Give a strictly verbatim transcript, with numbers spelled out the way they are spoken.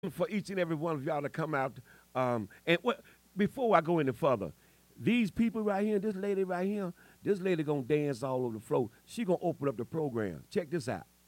looking for each and every one of y'all to come out. Um, and what, before I go any further, these people right here, this lady right here, this lady gonna dance all over the floor. She gonna open up the program. Check this out.